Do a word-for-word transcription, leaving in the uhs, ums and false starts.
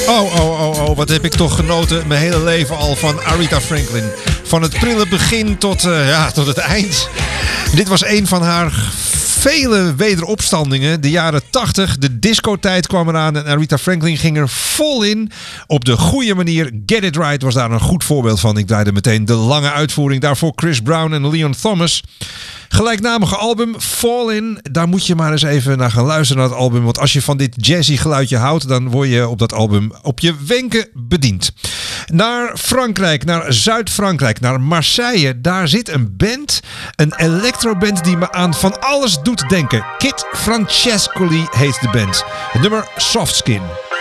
Oh, oh, oh, oh, wat heb ik toch genoten mijn hele leven al van Aretha Franklin. Van het prille begin tot, uh, ja, tot het eind. Dit was een van haar vele wederopstandingen. De jaren tachtig, de discotijd kwam eraan en Aretha Franklin ging er vol in. Op de goede manier. Get It Right was daar een goed voorbeeld van. Ik draaide meteen de lange uitvoering. Daarvoor Chris Brown en Leon Thomas. Gelijknamige album Fall In. Daar moet je maar eens even naar gaan luisteren naar het album. Want als je van dit jazzy geluidje houdt, dan word je op dat album op je wenken bediend. Naar Frankrijk, naar Zuid-Frankrijk, naar Marseille. Daar zit een band, een electroband die me aan van alles doet denken. Kid Francescoli heet de band. Het nummer Soft Skin.